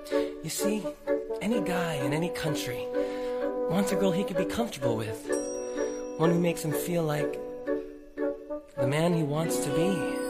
You see, any guy in any country wants a girl he can be comfortable with. One who makes him feel like the man he wants to be.